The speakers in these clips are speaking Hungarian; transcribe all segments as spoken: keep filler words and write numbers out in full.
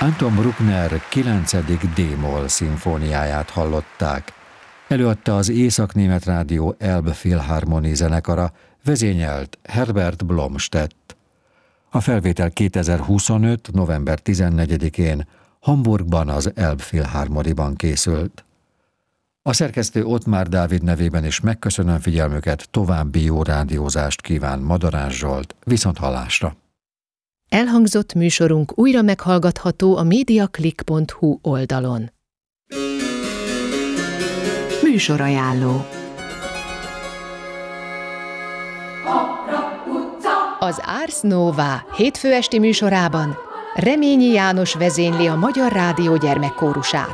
Anton Bruckner kilencedik D-moll szimfóniáját hallották. Előadta az Észak-német Rádió Elbphilharmonie zenekara, vezényelt Herbert Blomstedt. A felvétel kétezer-huszonöt. november tizennegyedikén Hamburgban az Elbphilharmonie-ban készült. A szerkesztő Ottmár Dávid nevében is megköszönöm figyelmüket, további jó rádiózást kíván Madarás Zsolt, viszonthallásra. Elhangzott műsorunk újra meghallgatható a mediaclick pont hu oldalon. Műsorajánló. Az Ars Nova hétfő esti műsorában Reményi János vezényli a Magyar Rádió gyermekkórusát.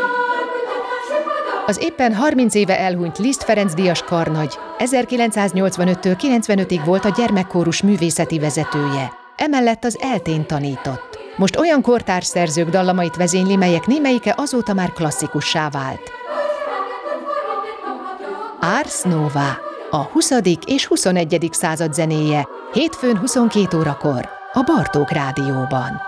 Az éppen harminc éve elhunyt Liszt Ferenc díjas karnagy ezerkilencszáznyolcvanöttől kilencvenötig volt a gyermekkórus művészeti vezetője, emellett az eltén tanított. Most olyan kortárs szerzők dallamait vezényli, melyek némelyike azóta már klasszikussá vált. Ars Nova, a huszadik és huszonegyedik század zenéje, hétfőn huszonkét órakor, a Bartók Rádióban.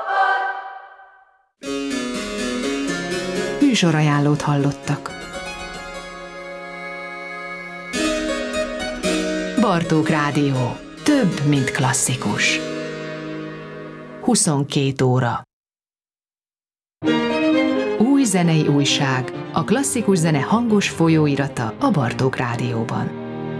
Műsorajánlót hallottak. Bartók Rádió. Több, mint klasszikus. huszonkét óra. Új zenei újság. A klasszikus zene hangos folyóirata a Bartók Rádióban.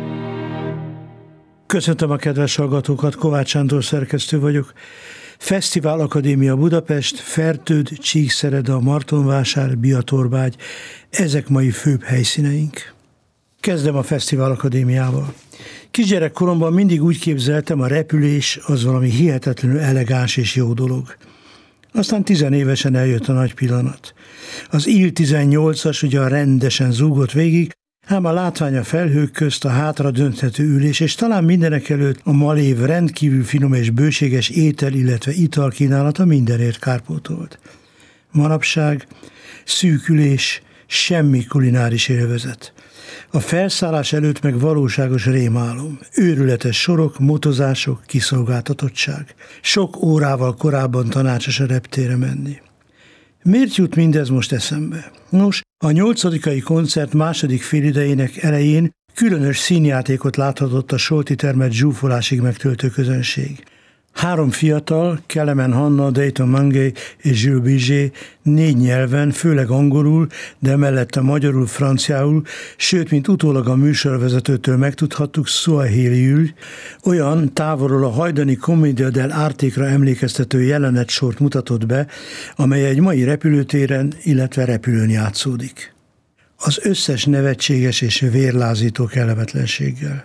Köszöntöm a kedves hallgatókat, Kovács Sándor szerkesztő vagyok. Fesztivál Akadémia Budapest, Fertőd, Csíkszereda, Martonvásár, Biatorbágy, ezek mai főbb helyszíneink. Kezdem a Fesztivál Akadémiával. Kisgyerekkoromban mindig úgy képzeltem, a repülés az valami hihetetlenül elegáns és jó dolog. Aztán tizenévesen eljött a nagy pillanat. Az Il tizennyolcas ugye rendesen zúgott végig, ám a látvány a felhők közt, a hátra dönthető ülés, és talán mindenek előtt a malév rendkívül finom és bőséges étel, illetve ital kínálata mindenért kárpótolt. Manapság szűkülés, semmi kulináris élvezet. A felszállás előtt meg valóságos rémálom, őrületes sorok, motozások, kiszolgáltatottság. Sok órával korábban tanácsos a reptérre menni. Miért jut mindez most eszembe? Nos, a nyolcadikai koncert második félidejének elején különös színjátékot láthatott a Solti termet zsúfolásig megtöltő közönség. Három fiatal, Kelemen Hanna, Dayton Mangay és Jules Biget négy nyelven, főleg angolul, de mellette magyarul, franciául, sőt, mint utólag a műsorvezetőtől megtudhattuk, Swahiliül, olyan távolról a hajdani Commedia dell'Arte-ra emlékeztető jelenetsort mutatott be, amely egy mai repülőtéren, illetve repülőn játszódik. Az összes nevetséges és vérlázító kellemetlenséggel.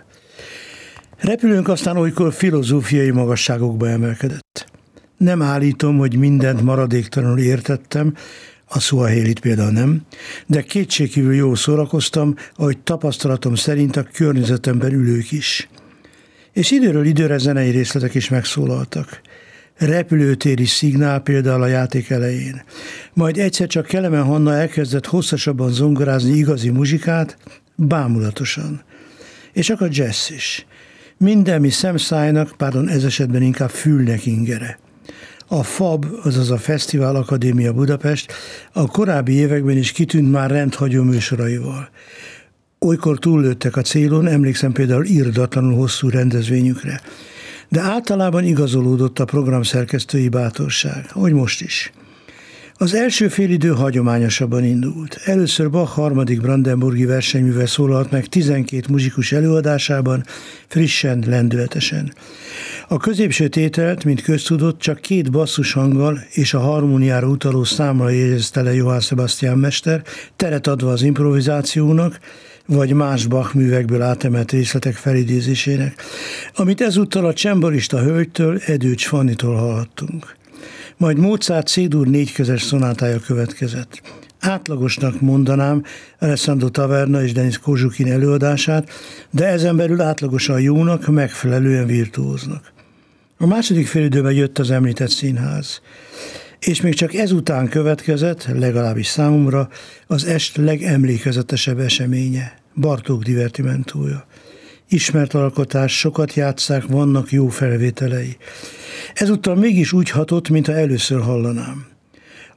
Repülőnk aztán olykor filozófiai magasságokba emelkedett. Nem állítom, hogy mindent maradéktalanul értettem, a szuahélit például nem, de kétségkívül jól szórakoztam, ahogy tapasztalatom szerint a környezetemben ülők is. És időről időre zenei részletek is megszólaltak. Repülőtéri szignál például a játék elején. Majd egyszer csak Kelemen Hanna elkezdett hosszasabban zongorázni igazi muzsikát, bámulatosan. És akkor jazz is. Minden, mi szemszájnak, pardon, ez esetben inkább fülnek ingere. A FAB, azaz a Fesztivál Akadémia Budapest a korábbi években is kitűnt már rendhagyó műsoraival. Olykor túllőttek a célon, emlékszem például irdatlanul hosszú rendezvényükre. De általában igazolódott a program szerkesztői bátorság, ahogy most is. Az első félidő hagyományosabban indult. Először Bach harmadik brandenburgi versenyművel szólalt meg tizenkét muzsikus előadásában, frissen, lendületesen. A középső tételt, mint köztudott, csak két basszushanggal és a harmóniára utaló számmal jegyezte le Johann Sebastian mester, teret adva az improvizációnak, vagy más Bach művekből átemelt részletek felidézésének, amit ezúttal a csembalista hölgytől, Edőcs Fannitól hallhattunk. Majd Mozart C-dur négykezes szonátája következett. Átlagosnak mondanám Alessandro Taverna és Denis Kozsukin előadását, de ezen belül átlagosan jónak, megfelelően virtuóznak. A második félidőben jött az említett színház, és még csak ezután következett, legalábbis számomra, az est legemlékezetesebb eseménye, Bartók divertimentója. Ismert alkotás, sokat játsszák, vannak jó felvételei. Ezúttal mégis úgy hatott, mintha először hallanám.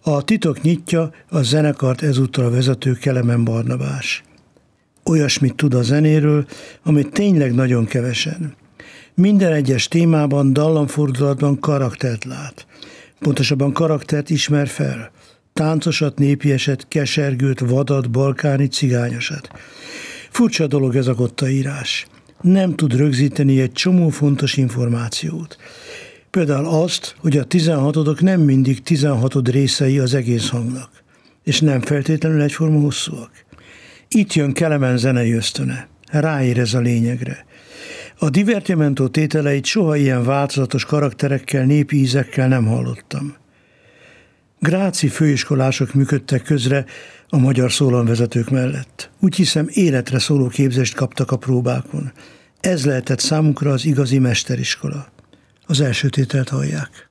A titok nyitja a zenekart ezúttal a vezető Kelemen Barnabás. Olyasmit tud a zenéről, amit tényleg nagyon kevesen. Minden egyes témában, dallamfordulatban karaktert lát. Pontosabban karaktert ismer fel. Táncosat, népieset, kesergőt, vadat, balkáni, cigányosat. Furcsa dolog ez a kottaírás. Nem tud rögzíteni egy csomó fontos információt. Például azt, hogy a tizenhatodok nem mindig tizenhatod részei az egész hangnak, és nem feltétlenül egyforma hosszúak. Itt jön Kelemen zenei ösztöne. Ráérez a lényegre. A Divertimento tételeit soha ilyen változatos karakterekkel, népi ízekkel nem hallottam. Gráci főiskolások működtek közre a magyar szólamvezetők mellett. Úgy hiszem, életre szóló képzést kaptak a próbákon. Ez lehetett számukra az igazi mesteriskola. Az első tételt hallják.